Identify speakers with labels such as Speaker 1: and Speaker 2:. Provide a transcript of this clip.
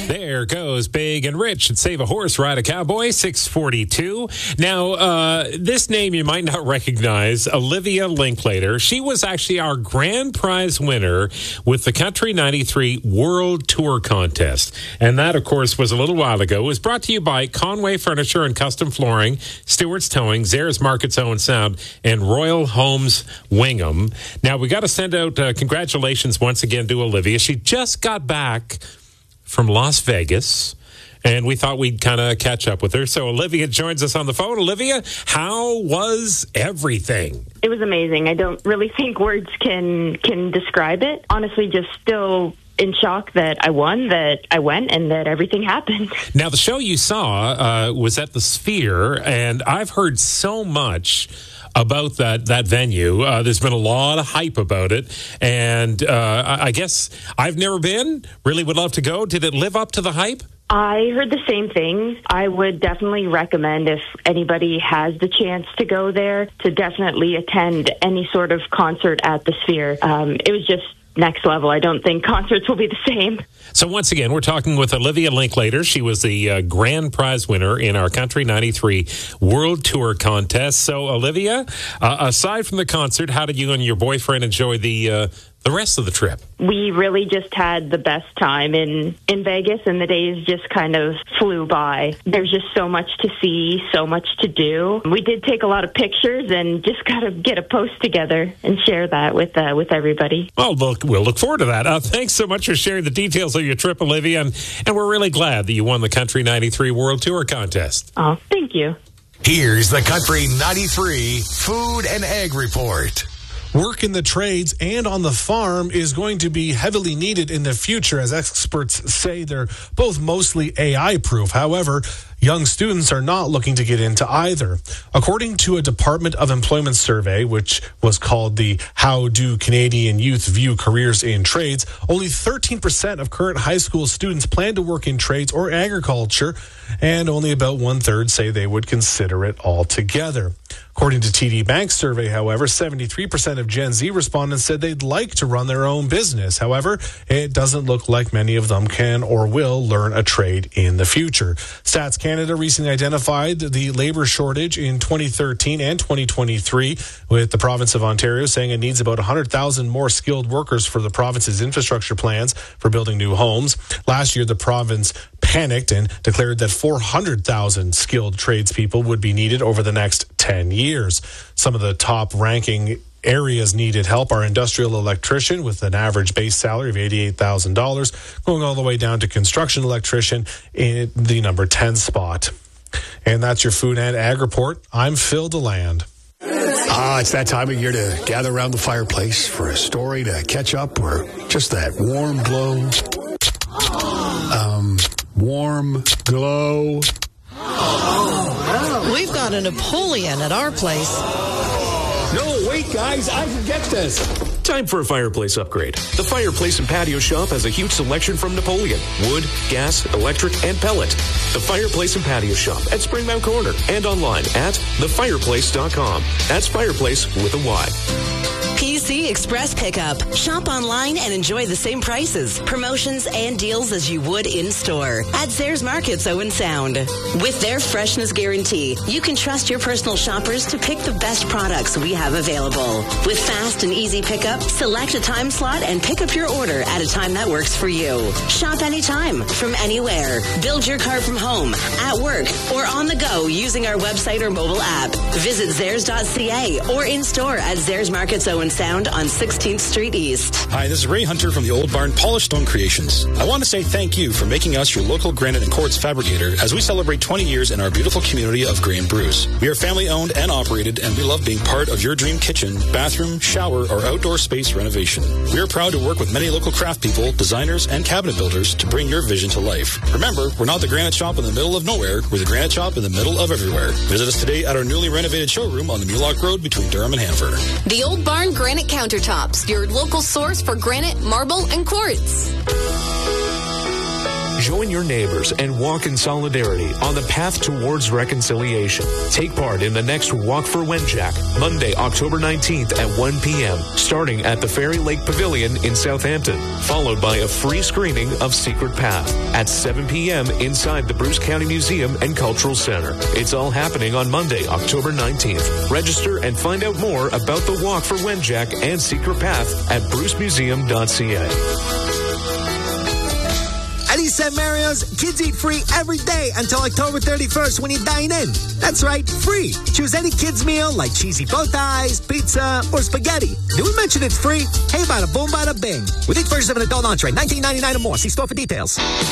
Speaker 1: There goes Big and Rich and Save a Horse, Ride a Cowboy, 642. Now, this name you might not recognize, Olivia Linklater. She was actually our grand prize winner with the Country 93 World Tour Contest. And that, of course, was a little while ago. It was brought to you by Conway Furniture and Custom Flooring, Stewart's Towing, Zayres Markets Owen Sound, and Royal Homes Wingham. Now, we got to send out congratulations once again to Olivia. She just got back from Las Vegas, and we thought we'd kind of catch up with her. So Olivia joins us on the phone. Olivia, how was everything?
Speaker 2: It was amazing. I don't really think words can describe it. Honestly, just still in shock that I won, that I went, and that everything happened.
Speaker 1: Now, the show you saw was at the Sphere, and I've heard so much about that venue. There's been a lot of hype about it, and I guess I've never been. Really would love to go. Did it live up to the hype?
Speaker 2: I heard the same thing. I would definitely recommend, if anybody has the chance to go there, to definitely attend any sort of concert at the Sphere. It was just next level. I don't think concerts will be the same.
Speaker 1: So once again, we're talking with Olivia Linklater. She was the grand prize winner in our Country 93 World Tour Contest. So Olivia, aside from the concert, how did you and your boyfriend enjoy the rest of the trip?
Speaker 2: We really just had the best time in Vegas, and the days just kind of flew by. There's just so much to see, so much to do. We did take a lot of pictures and just got to get a post together and share that with everybody.
Speaker 1: Well, we'll look forward to that. Thanks so much for sharing the details of your trip, Olivia, and we're really glad that you won the Country 93 World Tour Contest.
Speaker 2: Oh, thank you.
Speaker 3: Here's the Country 93 Food and Ag Report.
Speaker 4: Work in the trades and on the farm is going to be heavily needed in the future, as experts say they're both mostly AI-proof. However, young students are not looking to get into either. According to a Department of Employment survey, which was called the How Do Canadian Youth View Careers in Trades, only 13% of current high school students plan to work in trades or agriculture, and only about one-third say they would consider it altogether. According to TD Bank's survey, however, 73% of Gen Z respondents said they'd like to run their own business. However, it doesn't look like many of them can or will learn a trade in the future. Stats Canada recently identified the labor shortage in 2013 and 2023, with the province of Ontario saying it needs about 100,000 more skilled workers for the province's infrastructure plans for building new homes. Last year, the province panicked and declared that 400,000 skilled tradespeople would be needed over the next 10 years. Some of the top ranking areas needed help are industrial electrician with an average base salary of $88,000, going all the way down to construction electrician in the number 10 spot. And that's your Food and Ag Report. I'm Phil DeLand.
Speaker 3: It's that time of year to gather around the fireplace for a story to catch up or just that warm glow. Warm glow.
Speaker 5: We've got a Napoleon at our place.
Speaker 3: No, wait, guys, I can get this.
Speaker 6: Time for a fireplace upgrade. The Fireplace and Patio Shop has a huge selection from Napoleon. Wood, gas, electric, and pellet. The Fireplace and Patio Shop at Springmount Corner and online at thefireplace.com. That's fireplace with a Y.
Speaker 7: PC Express Pickup. Shop online and enjoy the same prices, promotions, and deals as you would in-store at Zayres Markets Owen Sound. With their freshness guarantee, you can trust your personal shoppers to pick the best products we have available. With fast and easy pickup, select a time slot and pick up your order at a time that works for you. Shop anytime, from anywhere. Build your cart from home, at work, or on the go using our website or mobile app. Visit Zayres.ca or in-store at Zayres Markets Owen Sound on 16th Street East.
Speaker 8: Hi, this is Ray Hunter from the Old Barn Polished Stone Creations. I want to say thank you for making us your local granite and quartz fabricator as we celebrate 20 years in our beautiful community of Grey and Bruce. We are family owned and operated, and we love being part of your dream kitchen, bathroom, shower, or outdoor space renovation. We are proud to work with many local craft people, designers, and cabinet builders to bring your vision to life. Remember, we're not the granite shop in the middle of nowhere, we're the granite shop in the middle of everywhere. Visit us today at our newly renovated showroom on the Mulock Road between Durham and Hanford.
Speaker 9: The Old Barn Granite Countertops, your local source for granite, marble, and quartz.
Speaker 6: Join your neighbors and walk in solidarity on the path towards reconciliation. Take part in the next Walk for Wenjack, Monday, October 19th at 1 p.m., starting at the Fairy Lake Pavilion in Southampton, followed by a free screening of Secret Path at 7 p.m. inside the Bruce County Museum and Cultural Center. It's all happening on Monday, October 19th. Register and find out more about the Walk for Wenjack and Secret Path at brucemuseum.ca.
Speaker 9: At East St. Mario's, kids eat free every day until October 31st when you dine in. That's right, free. Choose any kids' meal like cheesy bow ties, pizza, or spaghetti. Did we mention it's free? Hey, bada boom, bada bing. With each version of an adult entree, $19.99 or more. See store for details.